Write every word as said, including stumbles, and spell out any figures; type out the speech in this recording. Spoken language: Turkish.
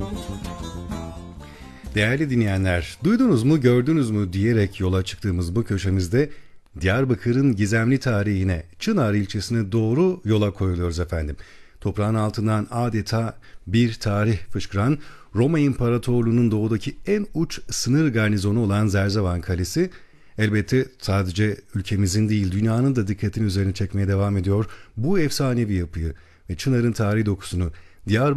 Değerli dinleyenler, duydunuz mu, gördünüz mü diyerek yola çıktığımız bu köşemizde Diyarbakır'ın gizemli tarihine, Çınar ilçesine doğru yola koyuluyoruz efendim. Toprağın altından adeta bir tarih fışkıran Roma İmparatorluğu'nun doğudaki en uç sınır garnizonu olan Zerzevan Kalesi, elbette sadece ülkemizin değil dünyanın da dikkatini üzerine çekmeye devam ediyor bu efsanevi yapıyı ve Çınar'ın tarihi dokusunu Diyarbakır